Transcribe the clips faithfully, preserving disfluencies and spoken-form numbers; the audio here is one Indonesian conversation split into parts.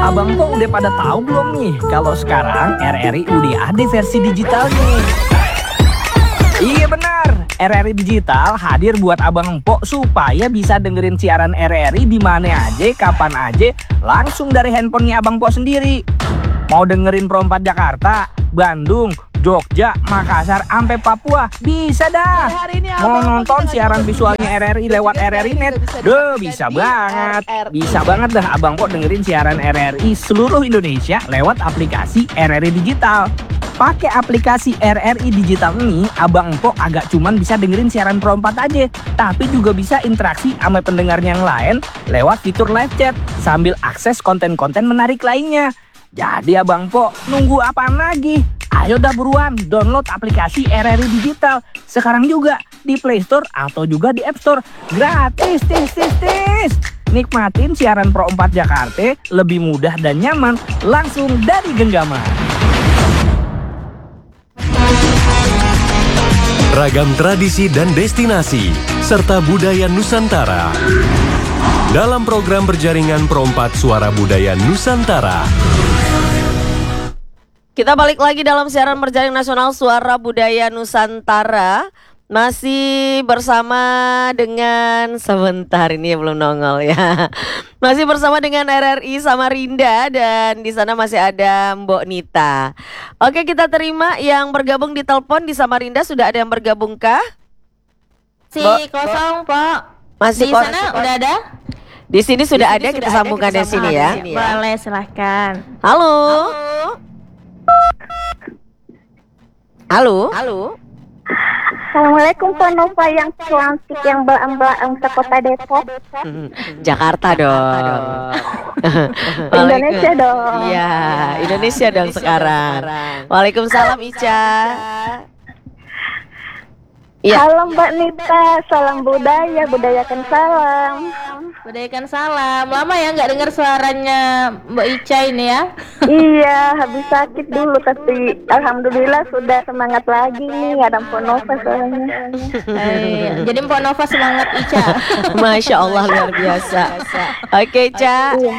Abang kok udah pada tahu belum nih kalau sekarang R R I udah ada versi digitalnya? Iya benar, R R I Digital hadir buat Abang Empok supaya bisa dengerin siaran R R I di mana aja, kapan aja, langsung dari handphonenya Abang Empok sendiri. Mau dengerin Pro empat Jakarta, Bandung, Jogja, Makassar, sampai Papua, bisa dah. Mau nonton siaran visualnya R R I lewat R R I Net, deh bisa banget. Bisa banget dah Abang Empok dengerin siaran R R I seluruh Indonesia lewat aplikasi R R I Digital. Pakai aplikasi R R I Digital ini, Abang Empok agak cuman bisa dengerin siaran Pro empat aja, tapi juga bisa interaksi sama pendengar yang lain lewat fitur live chat sambil akses konten-konten menarik lainnya. Jadi Abang Empok nunggu apaan lagi? Ayo dah buruan download aplikasi R R I Digital sekarang juga di Play Store atau juga di App Store. Gratis, tis, tis, tis. Nikmatin siaran Pro empat Jakarta lebih mudah dan nyaman langsung dari genggaman. Ragam tradisi dan destinasi, serta budaya Nusantara. Dalam program berjaringan Pro empat Suara Budaya Nusantara. Kita balik lagi dalam siaran berjaring nasional Suara Budaya Nusantara. Masih bersama dengan, sebentar ini ya belum nongol ya. Masih bersama dengan R R I Samarinda dan di sana masih ada Mbok Nita. Oke, kita terima yang bergabung di telepon di Samarinda. Sudah ada yang bergabungkah? Si kosong, Pak. Masih di kos- sana udah ada? Di sini sudah di sini ada, sudah kita ada, sambungkan dari sini ya. Boleh, silahkan. Halo. Halo. Halo. Assalamualaikum Pak Nova yang cantik yang belam-belam sekota Depok. Hmm, Jakarta dong. Indonesia dong. Iya, Indonesia dong sekarang. Waalaikumsalam Ica. Ya. Halo Mbak Nita, salam budaya, budayakan salam. Budayakan salam. Lama ya nggak dengar suaranya Mbak Ica ini ya? Iya, habis sakit dulu tapi alhamdulillah sudah semangat lagi nih, ada Mpok Nova soalnya. Ay, jadi Mpok Nova semangat Ica. Masya Allah luar biasa. Oke Ica. Iya.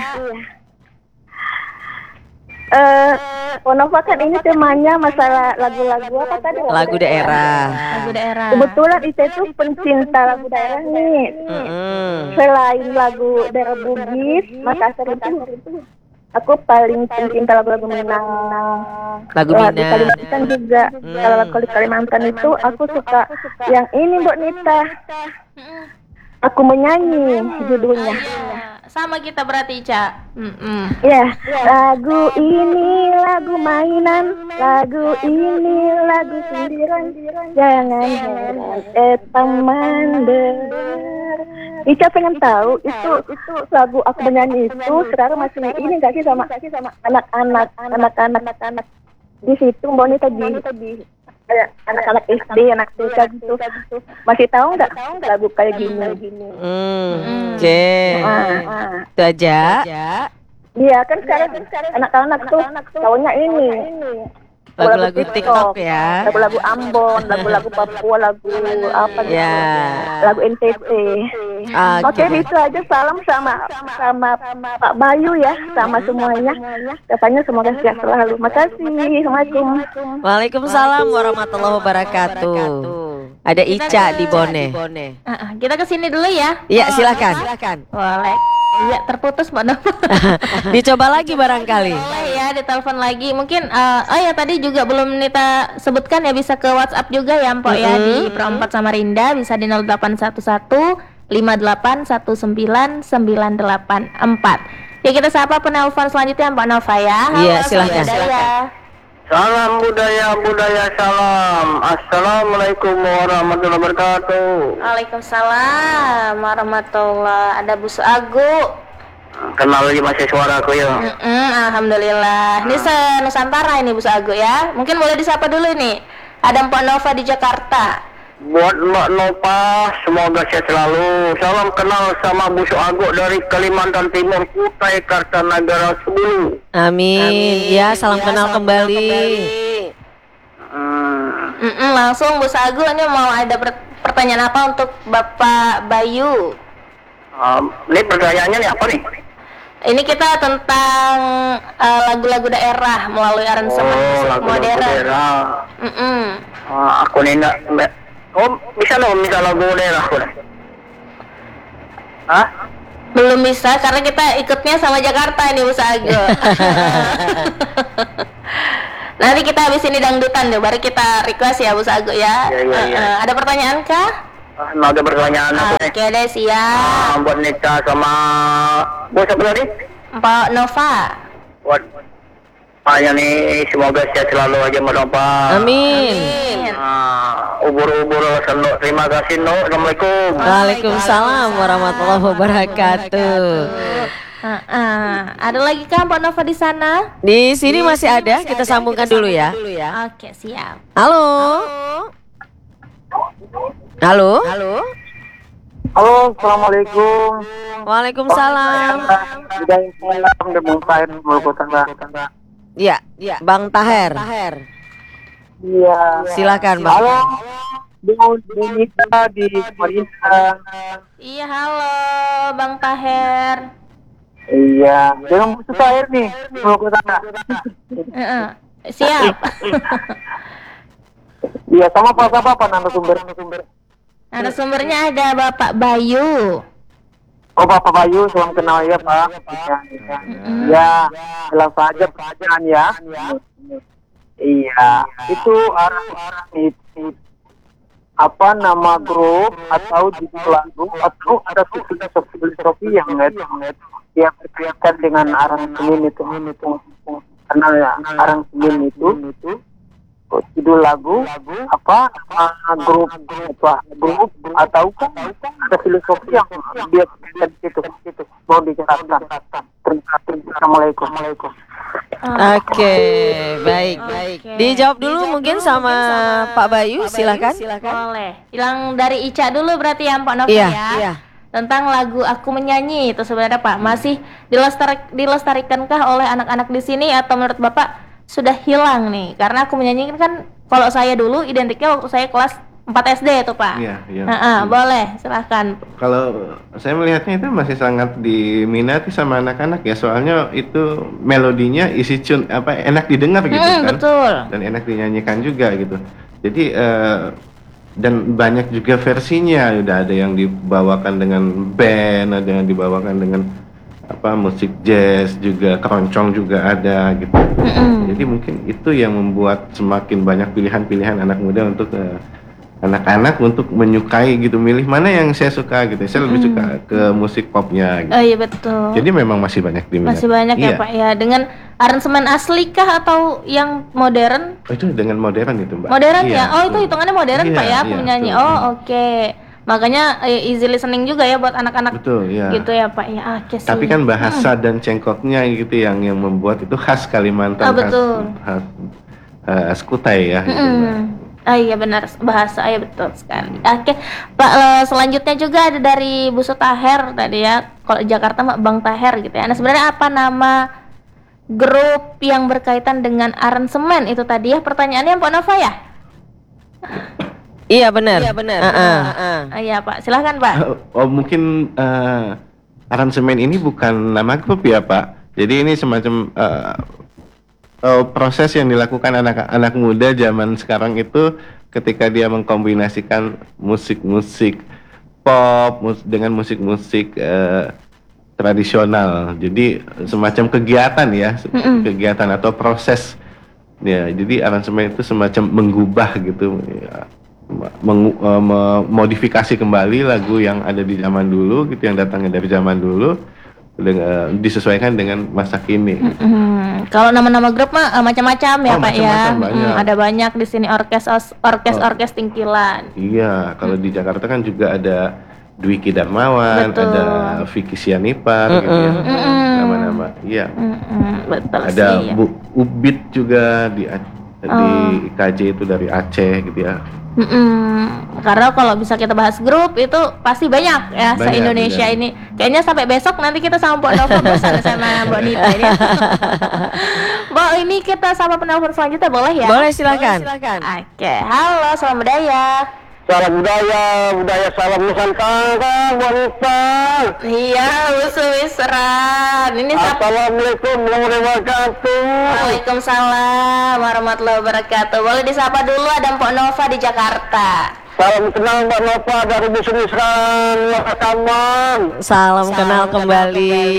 Eh, Mpok Nova kan ini temanya masalah lagu-lagu apa tadi? Lagu daerah. Lagu daerah. Kebetulan Ica itu pencinta lagu daerah nih. Mm-mm. Selain lagu daerah Bugis, Makassar itu aku paling pencinta lagu-lagu Minang. Lagu Lagu Minang. Kalimantan juga. Hmm. Kalau lagu di Kalimantan itu aku suka yang ini Mbak Nita. Aku menyanyi judulnya. Sama kita berarti Ica. Mm-mm. Ya, lagu ini lagu mainan, lagu ini lagu sindiran. Jangan heran, eh teman dengar. Ica pengen tahu itu itu lagu aku menyanyi itu sekarang masih ini nggak sih sama anak-anak anak-anak anak di situ Mbak Nita di kayak anak-anak S D, anak T K gitu. Masih tahu nggak lagu kayak gini? Hmm. Oke. Ah, Itu aja. Iya kan sekarang anak-anak tuh taunya ini Lagu-lagu TikTok ya. lagu-lagu Ambon, lagu-lagu Papua, lagu apa gitu, Ya. lagu N T T. Oke, Oke. itu aja salam sama sama Pak Bayu ya, sama semuanya. Katanya semoga sehat selalu. Makasih. Assalamualaikum. Waalaikumsalam warahmatullahi wabarakatuh. Ada Ica di Bone. Ah, ah, kita kesini dulu ya. Iya silakan. Boleh. Iya terputus Mbak Nova. Dicoba lagi barangkali. Boleh ya ditelepon lagi. Mungkin uh, oh ya tadi juga belum Nita sebutkan ya, bisa ke WhatsApp juga ya Mpok ya, di Pro empat Samarinda bisa di nol delapan satu satu lima delapan satu sembilan sembilan delapan empat. Ya kita sapa penelpon selanjutnya Mbak Nova ya. Halo, Iya, silakan. budaya. Salam budaya, budaya salam. Assalamualaikum warahmatullahi wabarakatuh. Waalaikumsalam warahmatullah. Ada Bu Agu. Kenal lagi masih suaraku ya. Mm-mm, Alhamdulillah. Ini se-Nusantara ini Bu Agu ya. Mungkin boleh disapa dulu ini. Ada Mpok Nova di Jakarta. Buat Mbak Nova, semoga sehat selalu. Salam kenal sama Bu Agu dari Kalimantan Timur, Kutai Kartanagara Sebulu. Amin. Ya salam kenal kembali. Hmm. Mm-mm, langsung Bu Agu, ini mau ada per- pertanyaan apa untuk Bapak Bayu? Um, ini pertanyaannya nih apa nih? Ini kita tentang eh, lagu-lagu daerah melalui aransemen Oh, musik lagu modern. daerah. Mm-mm. Ah, aku nih enggak. Oh, bisa loh minta lagu daerah aku nih. Hah? Belum bisa karena kita ikutnya sama Jakarta ini Bus Ago. Nanti kita habis ini dangdutan deh, baru kita request ya Bus Ago ya. Iya, iya, iya. Eh, ada pertanyaan kah? Ah, nggak ada pertanyaan aku nih. Oke deh, siap. Ah, buat Nita sama buat siapa tadi? Mbak Nova. Buat Hanya nih, semoga sehat selalu aja Mbak Pak. Amin. Ah, ubur-ubur sendok. Terima kasih, No. Assalamualaikum. Waalaikumsalam warahmatullahi wabarakatuh. Ah, ah. Ada lagi kan Mbak Nova di sana? Di sini masih ada, kita sambungkan dulu ya. Oke, siap. Halo. Halo. Halo. Halo, Assalamualaikum. Waalaikumsalam. Bidang salam dan mungkain Maluku Utara. Iya, iya. Bang Taher. Iya. Silakan, Bang. Halo. Bu Nita di Samarinda. Iya, halo Bang Taher. Iya. Dengan musuh air nih, Maluku Utara. Heeh. Siap. Iya, sama Pak apa apa nama sumber sumber. Ada sumbernya ada Bapak Bayu. Oh, Bapak Bayu, salam kenal ya, Pak. Ya, jelas saja pertanyaan ya. Iya, itu arah itu apa nama grup atau judul lagu atau ada filosofi-filosofi yang yang berkaitan dengan aransemen itu. Karena ya, aransemen itu judul lagu apa uh, grup apa grup atau kan ada filosofi yang dia berkaitan situ situ mau dijelaskan. Terima kasih. Assalamualaikum. Oke, baik, baik. Dijawab dulu mungkin sama Pak Bayu, silakan. Boleh. Yang dari Ica dulu berarti ya Pak Nova Iya, ya. iya. Tentang lagu Aku Menyanyi itu sebenarnya Pak masih dilestar dilestarikankah oleh anak-anak di sini atau menurut Bapak sudah hilang nih? Karena Aku Menyanyi kan kalau saya dulu identiknya waktu saya kelas empat S D itu Pak. Iya, iya. Nah, ah, boleh, silahkan. Kalau saya melihatnya itu masih sangat diminati sama anak-anak ya, soalnya itu melodinya isi tune apa enak didengar gitu Hmm, kan. betul. Dan enak dinyanyikan juga gitu. Jadi eh, dan banyak juga versinya, udah ada yang dibawakan dengan band, ada yang dibawakan dengan apa musik jazz juga, keroncong juga ada gitu. Mm-mm. Jadi mungkin itu yang membuat semakin banyak pilihan-pilihan anak muda untuk eh, anak-anak untuk menyukai gitu, milih mana yang saya suka gitu. Saya lebih suka ke musik popnya gitu. Oh iya betul. Jadi memang masih banyak diminati. Masih banyak Iya. ya Pak ya. Dengan aransemen asli kah atau yang modern? Oh, itu dengan modern itu Mbak. Modern Iya, ya. Oh itu betul. hitungannya modern Iya, Pak ya, Aku iya, Menyanyi. betul. Oh oke. Makanya eh, easy listening juga ya buat anak-anak. Betul ya. Gitu ya Pak ya. Ah, oke, Tapi siap. kan bahasa dan cengkoknya gitu yang yang membuat itu khas Kalimantan, Oh, betul. khas, khas, eh, khas Kutai ya. Gitu, Mbak. Mm. Ah iya benar, bahasa ya betul sekali. Oke Pak, eh, selanjutnya juga ada dari Bu Taher tadi ya. Kalau Jakarta mah Bang Taher gitu ya. Nah sebenarnya apa nama grup yang berkaitan dengan aransemen itu tadi ya? Pertanyaannya Pak Nova ya? Iya benar. Iya benar. Ah, iya Pak, silahkan Pak. Oh mungkin eh, aransemen ini bukan nama grup ya Pak. Jadi ini semacam eh, eh, proses yang dilakukan anak-anak muda zaman sekarang itu ketika dia mengkombinasikan musik-musik pop mus- dengan musik-musik eh, tradisional. Jadi semacam kegiatan ya, kegiatan atau proses ya. Jadi aransemen itu semacam mengubah gitu. Ya. Mengu- uh, memodifikasi kembali lagu yang ada di zaman dulu gitu, yang datangnya dari zaman dulu dengan, disesuaikan dengan masa kini. Hmm, kalau nama-nama grup mah eh, macam-macam ya Oh, Pak ya. macam-macam, banyak. Hmm, ada banyak di sini orkes orkes orkes tingkilan. Iya, kalau di Jakarta kan juga ada Dwiki Darmawan, Betul. ada Vicky Sianipar gitu ya. Mm-mm. Nama-nama. Iya. Mm-mm, betul Ada sih. Ya. Bu Ubit juga di A- di Oh. I K J itu dari Aceh gitu ya. Mm-mm. Karena kalau bisa kita bahas grup itu pasti banyak ya Banyak, se-Indonesia banyak. ini. Kayaknya sampai besok nanti kita sama Mbak Nova bosan sama Mbak Nita ini. Mbak ini kita sama penelpon selanjutnya boleh ya? Boleh silakan. Oke, halo selamat budaya. Salam budaya, budaya salam Nusantara, wanita. Iya, Busu Wisran. Ini siapa? Assalamualaikum warahmatullahi wabarakatuh. Waalaikumsalam warahmatullahi wabarakatuh. Boleh disapa dulu, ada Mpok Nova di Jakarta. Salam kenal Mbak Nova dari Busu Wisran, Makaman. Salam, kenal kembali.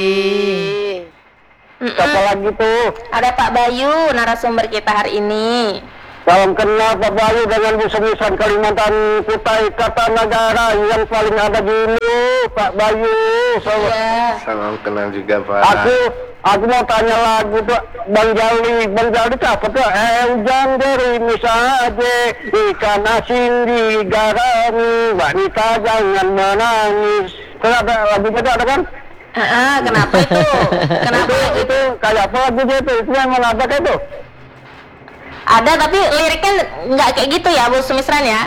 Siapa lagi tuh? Ada Pak Bayu, narasumber kita hari ini. Salam kenal Pak Bayu dengan Busu Wisran Kalimantan Kutai Kartanagara yang paling ada di ini, Pak Bayu. Salam. Iya. Salam kenal juga Pak. Aku aku mau tanya lagu tuh Bang Jali, Bang Jali apa tuh? Eh hujan gerimis aja, ikan asin di garami, wanita jangan menangis. Kenapa lagunya tuh ada kan? Ah, kenapa itu? Kenapa itu, itu? itu kayak apa lagunya itu? Itu yang mana apa kayak itu? Ada tapi liriknya nggak kayak gitu ya, Bu Sumisran ya?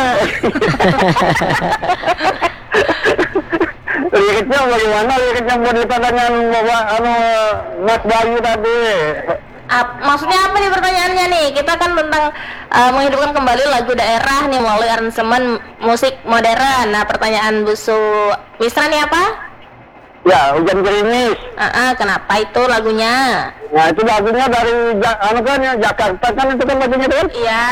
Liriknya bagaimana? Liriknya mau ditanya bawa anu Mas Bayu tadi. Ap- maksudnya apa nih pertanyaannya nih? Kita kan tentang uh, menghidupkan kembali lagu daerah nih melalui aransemen musik modern. Nah, pertanyaan Bu Sumisran nih apa? Ya, hujan gerimis. Ah, ah, kenapa itu lagunya? Nah, itu lagunya dari ja- anu kan ya, Jakarta kan itu kan lagunya itu kan? Iya.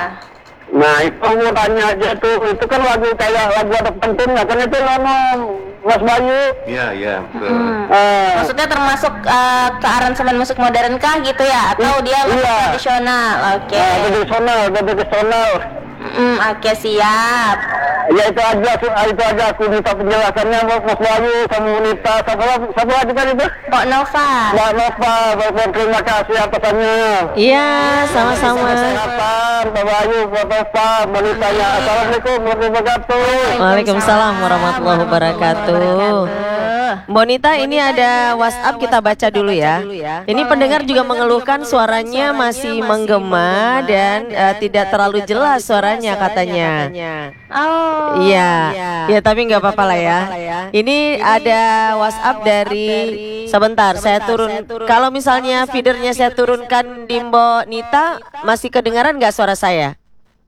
Nah, itu mau tanya aja tuh, itu kan lagu kayak lagu ada pentunnya kan itu lama Mas Bayu. Iya, iya, betul. Hmm. Eh, Maksudnya termasuk uh, ke aransemen musik modern kah gitu ya? Atau dia lagu Iya. tradisional? Oke. nah, tradisional, tradisional. Hmm, oke, siap. Ya itu aja, itu aja aku minta penjelasannya Mas Bayu sama Unita, sama satu lagi kan itu? Mbak Nova. Mbak Nova, Bapak, terima kasih atasannya. Iya, sama-sama. Kesehatan, Mbak Bayu, Mbak Nova, Monitanya. Assalamualaikum warahmatullahi wabarakatuh. Waalaikumsalam warahmatullahi wabarakatuh. Bonita, ini ada WhatsApp, kita baca dulu ya. Ini pendengar juga mengeluhkan suaranya masih menggema dan eh, tidak terlalu jelas suaranya katanya. Oh. Iya, ya tapi nggak apa-apa lah ya. Ini ada WhatsApp dari, sebentar saya turun. Kalau misalnya feedernya saya turunkan di Mbok Nita, masih kedengaran nggak suara saya?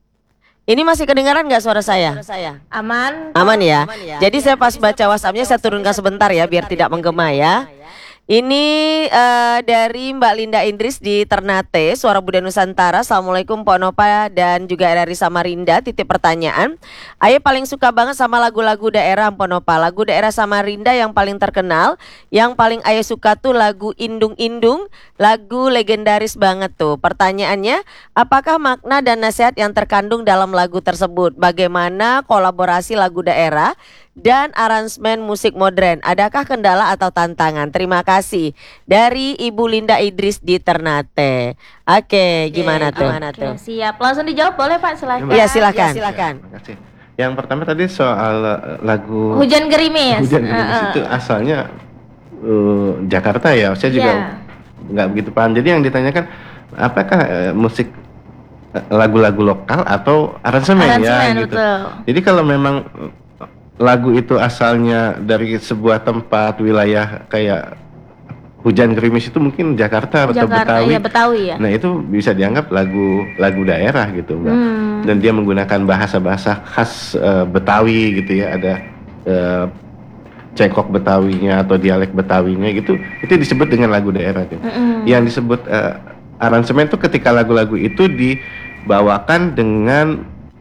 Ini masih kedengaran nggak suara saya? Aman. Aman ya. Jadi saya pas baca WhatsAppnya saya turunkan sebentar ya biar tidak menggema ya. Ini eh, dari Mbak Linda Indris di Ternate, Suara Budaya Nusantara. Assalamualaikum Pak Nova dan juga dari Samarinda. Titip pertanyaan, Aye paling suka banget sama lagu-lagu daerah Pak Nova. Lagu daerah Samarinda yang paling terkenal, yang paling Aye suka tuh lagu Indung Indung. Lagu legendaris banget tuh. Pertanyaannya, apakah makna dan nasihat yang terkandung dalam lagu tersebut? Bagaimana kolaborasi lagu daerah dan aransemen musik modern? Adakah kendala atau tantangan? Terima kasih. Dari Ibu Linda Idris di Ternate. Oke, gimana tuh? Oke, siap. Langsung dijawab boleh Pak, silakan. Iya, silakan. Ya, terima kasih. Yang pertama tadi soal uh, lagu Hujan Gerimis. Hujan Gerimis Uh-uh. itu asalnya uh, Jakarta ya. Saya juga Iya. nggak begitu paham. Jadi yang ditanyakan apakah uh, musik uh, lagu-lagu lokal atau aransemen, ya Aransemen, gitu. betul. Jadi kalau memang uh, lagu itu asalnya dari sebuah tempat wilayah kayak Hujan Gerimis itu mungkin Jakarta, atau Jakarta, Betawi. iya, Betawi ya. Nah itu bisa dianggap lagu lagu daerah gitu, Mbak. Hmm. Dan dia menggunakan bahasa-bahasa khas uh, Betawi gitu ya, ada uh, cekok Betawinya atau dialek Betawinya gitu, itu disebut dengan lagu daerah gitu. Mm-mm. Yang disebut uh, aransemen itu ketika lagu-lagu itu dibawakan dengan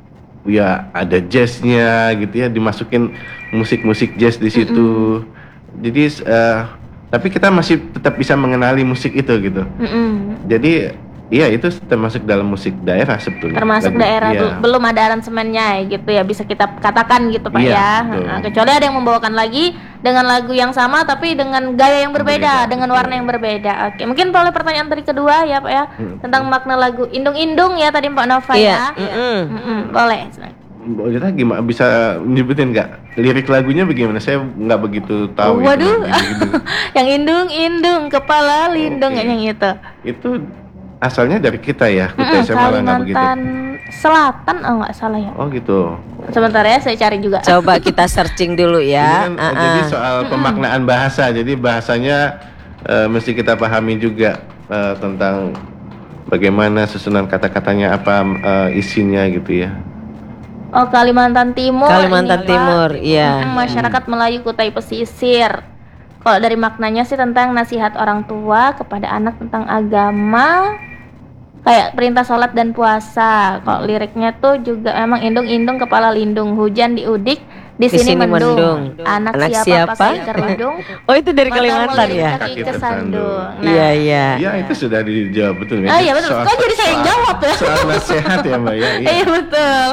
ya ada jazznya gitu ya, dimasukin musik-musik jazz di situ. Jadi uh, tapi kita masih tetap bisa mengenali musik itu gitu. Mm-mm. Jadi iya itu termasuk dalam musik daerah sebetulnya. Termasuk Lagu- daerah iya. bel- belum ada aransemennya gitu ya, bisa kita katakan gitu Pak Iya, ya. betul. Nah, kecuali ada yang membawakan lagi dengan lagu yang sama tapi dengan gaya yang berbeda, Berbeda, dengan betul. warna yang berbeda. Oke, mungkin boleh pertanyaan tadi kedua ya Pak ya, Hmm. tentang makna lagu Indung-Indung ya tadi Pak Nova Iya. ya. Mm-mm. Mm-mm, boleh. Mbak Ojeta gimana bisa nyebutin nggak lirik lagunya bagaimana? Saya nggak begitu tahu. itu Waduh, gitu. yang indung-indung kepala lindung Oke. yang itu. Itu asalnya dari kita ya, kita Mm-mm, saya malah nggak begitu. Kalimantan Selatan, oh nggak salah ya. Oh gitu. Sebentar ya, saya cari juga. Coba kita searching dulu ya. Ini kan, Ah, jadi ah. soal pemaknaan bahasa, jadi bahasanya eh, mesti kita pahami juga eh, tentang bagaimana susunan kata-katanya, apa eh, isinya gitu ya. Oh, Kalimantan Timur. Kalimantan ini, Pak. Timur, iya. Mm, masyarakat Melayu Kutai Pesisir. Kalau dari maknanya sih tentang nasihat orang tua kepada anak tentang agama, kayak perintah sholat dan puasa. Kalau liriknya tuh juga emang indung-indung kepala lindung, hujan diudik di Di sini, sini mendung. mendung. Anak, Anak siapa, siapa? pakai kerudung. Oh, itu dari mata Kalimantan melilit ya? Kaki Kaki kesandung. tersandung. Nah, Iya, iya. Iya, itu sudah dijawab betul ya. Ah, iya betul. Kok jadi saya yang jawab ya? Soal nasihat ya Mbak ya. Iya. Iya betul.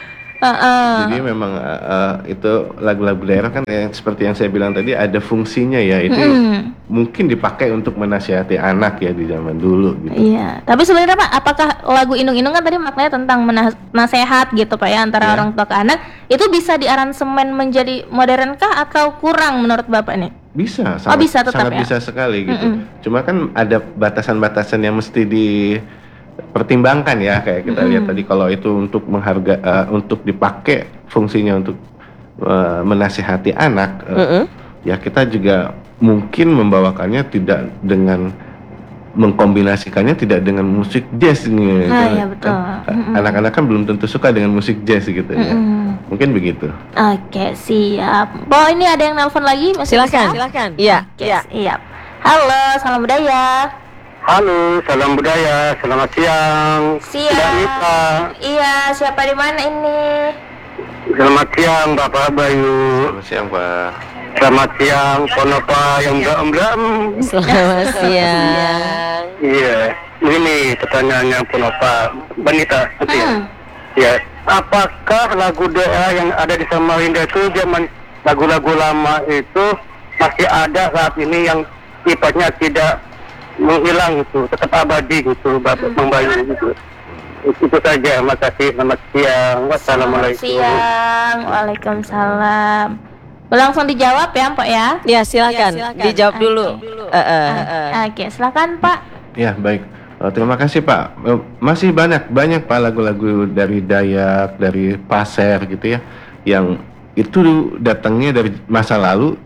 Uh-uh. Jadi memang uh, uh, itu lagu-lagu daerah kan yang seperti yang saya bilang tadi ada fungsinya ya, itu Mm. mungkin dipakai untuk menasihati anak ya di zaman dulu gitu. Iya, tapi sebenarnya Pak, apakah lagu Indung-Indung kan tadi maknanya tentang menas- nasehat gitu Pak ya antara Iya. orang tua ke anak, itu bisa diaransemen menjadi modern kah atau kurang menurut Bapak nih? Bisa, Oh, bisa tetap sangat ya? bisa sekali gitu. Mm-mm. Cuma kan ada batasan-batasan yang mesti dipertimbangkan ya, kayak kita Mm-mm. lihat tadi kalau itu untuk mengharga uh, untuk dipakai fungsinya untuk uh, menasihati anak, uh, Mm-mm. ya kita juga mungkin membawakannya tidak dengan mengkombinasikannya tidak dengan musik jazz nih. Ah, Kan- iya, betul. kan Mm-mm. anak-anak kan belum tentu suka dengan musik jazz gitu ya. Mm-mm. Mungkin begitu. Oke, siap. Oh, ini ada yang nelpon lagi? Masih Silakan, bisa? silakan. Iya, Oke, iya. siap. Halo, salam budaya. Halo, salam budaya. Selamat siang. Siang. Mbak Nita. Iya, siapa di mana ini? Selamat siang, Bapak Bayu. Selamat siang Pak. Selamat siang, Ponopa yang beram-beram. Selamat siang. Iya, ini pertanyaannya Ponopa. Mbak Nita, gitu ya. Hmm. Ya, apakah lagu daerah yang ada di Samarinda itu zaman lagu-lagu lama itu masih ada saat ini yang sifatnya tidak menghilang itu, tetap abadi gitu, Bapak Bang Bayu gitu. Itu saja, makasih. Selamat siang. Selamat Wassalamualaikum. siang. Waalaikumsalam. Langsung dijawab ya, Pak ya? Ya, silakan. Dijawab dulu. Oke. Eh, eh, Ah, eh. Oke, silakan Pak. Ya baik, Eh, terima kasih Pak. Eh, Masih banyak banyak Pak lagu-lagu dari Dayak, dari Pasir gitu ya, yang itu datangnya dari masa lalu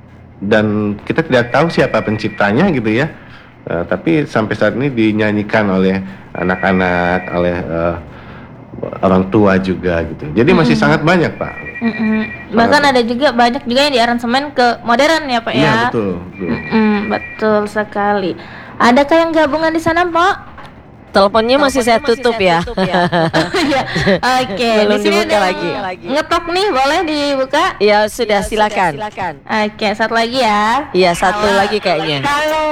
dan kita tidak tahu siapa penciptanya gitu ya. Eh, tapi sampai saat ini dinyanyikan oleh anak-anak, oleh eh, orang tua juga gitu. Jadi masih sangat banyak Pak. Mm-mm. Bahkan ada juga banyak juga yang diaransemen ke modern ya Pak Iya ya. betul. betul. Mm-mm, betul sekali. Adakah yang gabungan di sana Pak? Teleponnya masih saya tutup ya. Iya. Oke. Belum di sini dibuka ada lagi. yang ngetok nih, boleh dibuka? Ya sudah, silakan. Oke, satu lagi ya. Iya, satu lagi kayaknya. Halo.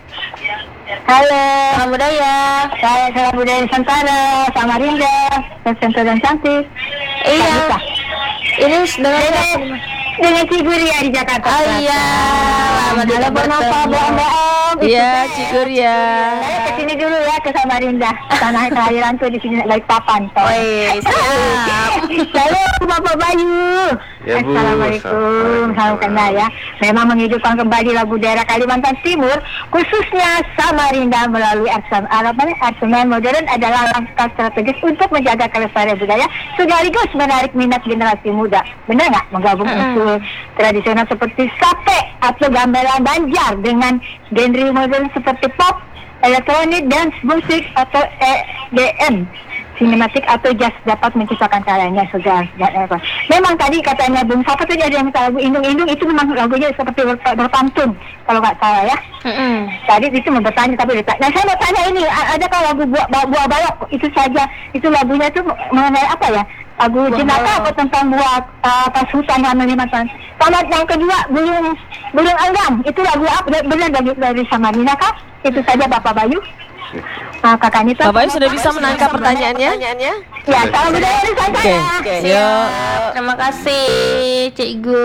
Halo. Salam budaya. Saya salam budaya Nusantara, Samarinda, tersentuh dan cantik. Iya. Ini dengan Dengan Ciguria di Jakarta. Oh iya. Selamat Halo Bonopa, bertemu. Boom-boom. Iya, Ciguria. Saya kesini dulu ya ke Samarinda. Tanah kelahiranku di sini Balikpapan. Woi, siap. Halo Bapak Bayu. Ya, Bu. Assalamualaikum. Salam kenal ya. Memang menghidupkan kembali lagu daerah Kalimantan Timur, khususnya Samarinda melalui aransemen modern adalah langkah strategis untuk menjaga kelestarian budaya sekaligus menarik minat generasi muda. Benar nggak? Menggabung unsur tradisional seperti sape atau gamelan Banjar dengan genre modern seperti pop, elektronik, dance, musik atau E D M, sinematik atau jazz dapat menciptakan karyanya segar dan apa. Memang tadi katanya Bung Sapa tadi ada yang minta lagu Indung-Indung, itu memang lagunya seperti ber- berpantun kalau nggak salah ya. Mm-mm. Tadi itu mau bertanya tapi bertanya. Nah saya mau tanya ini, a- ada kan lagu buah, buah, buah balok itu saja, itu lagunya itu mengenai apa ya? Lagu jenaka atau tentang buah uh, pas hutan yang Kalimantan. Sama yang kedua burung burung anggam itu lagu apa? Benar dari dari Samarinda kah? Itu saja Bapak Bayu. Ah, Kakak Nita. Bapak Bayu sudah bisa menangkap pertanyaannya? Ya, salam budaya Nusantara. Oke, oke. Yuk. Terima kasih Cikgu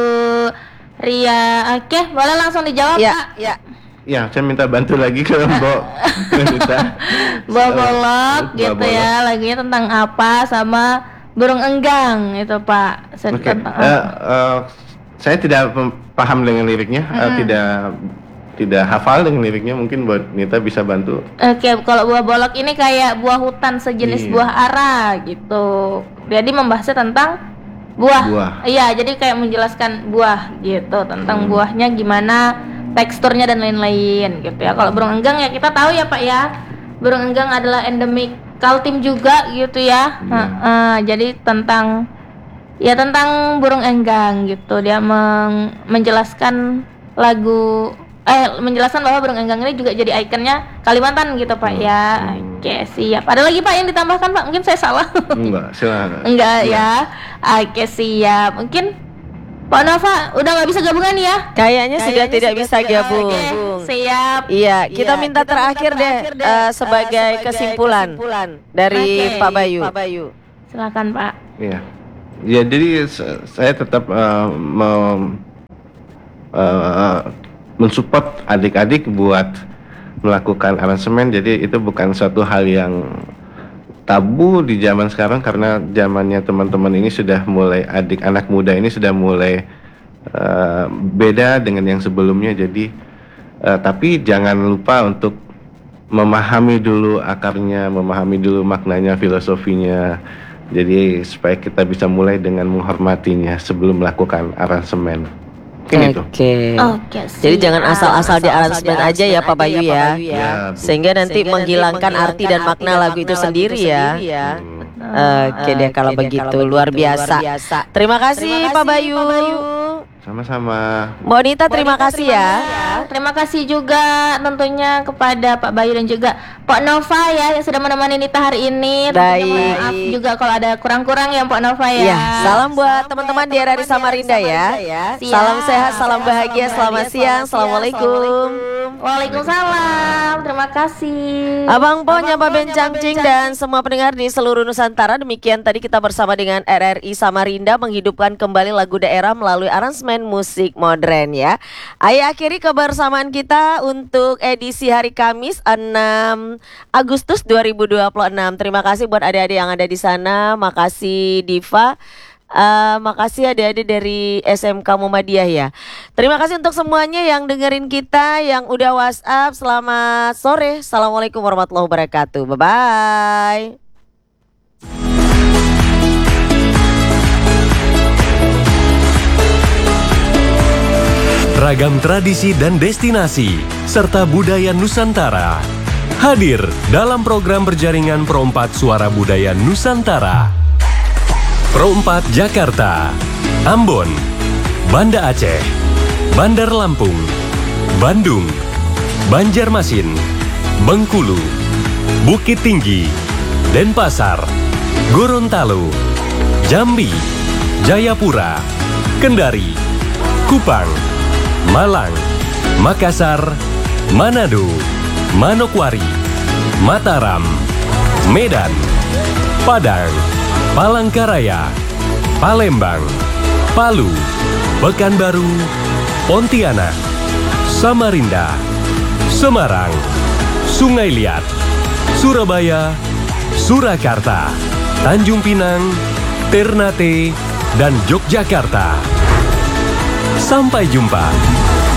Ria. Oke, boleh langsung dijawab Ya, Pak. ya. Ya, saya minta bantu lagi ke Mbok Nita. Bawa bolok Bawa gitu bolok. ya, lagunya tentang apa sama burung enggang itu Pak. Oke, Tentang eh, apa? eh, saya tidak pem- paham dengan liriknya, eh, tidak tidak hafal dengan liriknya. Mungkin buat Nita bisa bantu. Oke, kalau buah bolok ini kayak buah hutan sejenis Iya. buah ara gitu. Jadi membahasnya tentang buah. Buah. Iya, jadi kayak menjelaskan buah gitu, tentang Hmm. buahnya gimana, teksturnya dan lain-lain gitu ya. Kalau burung enggang ya kita tahu ya Pak ya. Burung enggang adalah endemik Kaltim juga gitu ya. Iya. Heeh, jadi tentang ya tentang burung enggang gitu. Dia meng- menjelaskan lagu eh menjelaskan bahwa burung enggang ini juga jadi ikonnya Kalimantan gitu Pak ya. Oke, siap. Ada lagi Pak yang ditambahkan Pak? Mungkin saya salah. Enggak, silakan. Enggak ya. Oke, siap. Mungkin Pak Nova udah nggak bisa gabungan ya? Kayaknya sudah tidak bisa gabung. Oke, siap. Iya, kita minta terakhir deh eh, sebagai kesimpulan dari Oke. Pak Bayu. Silakan Pak. Iya. Ya, jadi se- saya tetap eh, mem- eh, mensupport adik-adik buat melakukan aransemen. Jadi itu bukan suatu hal yang tabu di zaman sekarang, karena zamannya teman-teman ini sudah mulai, adik anak muda ini sudah mulai uh, beda dengan yang sebelumnya. Jadi uh, tapi jangan lupa untuk memahami dulu akarnya, memahami dulu maknanya, filosofinya. Jadi supaya kita bisa mulai dengan menghormatinya sebelum melakukan aransemen. Ini tuh. Oke. Oke. Jadi jangan asal-asal di aransemen aja ya Pak Bayu ya. Ya, Bu. Sehingga nanti menghilangkan arti dan makna lagu itu sendiri ya. Oke deh kalau begitu, luar biasa. Terima kasih Pak Bayu. Sama-sama. Mbak Nita terima kasih ya. Terima kasih juga tentunya kepada Pak Bayu dan juga Pak Nova ya yang sudah menemani Nita hari ini. Tentunya Baik. mohon maaf juga kalau ada kurang-kurang ya Pak Nova ya. Ya, salam buat teman-teman di R R I Samarinda ya. Siap. Salam sehat, salam bahagia, selamat siang. Assalamualaikum. Waalaikumsalam. Terima kasih. Abang Po, Nyapa Bencangcing dan semua pendengar di seluruh Nusantara. Demikian tadi kita bersama dengan R R I Samarinda menghidupkan kembali lagu daerah melalui aransemen musik modern ya. Ayo akhiri kebersamaan kita untuk edisi hari Kamis enam Agustus dua ribu dua puluh enam. Terima kasih buat adik-adik yang ada di sana. Makasih Diva. Uh, makasih adik-adik dari S M K Muhammadiyah ya. Terima kasih untuk semuanya yang dengerin kita, yang udah WhatsApp. Selamat sore. Assalamualaikum warahmatullahi wabarakatuh. Bye-bye. Ragam tradisi dan destinasi, serta budaya Nusantara. Hadir dalam program berjaringan Pro empat Suara Budaya Nusantara. Pro empat Jakarta, Ambon, Banda Aceh, Bandar Lampung, Bandung, Banjarmasin, Bengkulu, Bukit Tinggi, Denpasar, Gorontalo, Jambi, Jayapura, Kendari, Kupang, Malang, Makassar, Manado, Manokwari, Mataram, Medan, Padang, Palangkaraya, Palembang, Palu, Pekanbaru, Pontianak, Samarinda, Semarang, Sungai Liat, Surabaya, Surakarta, Tanjung Pinang, Ternate, dan Yogyakarta. Sampai jumpa.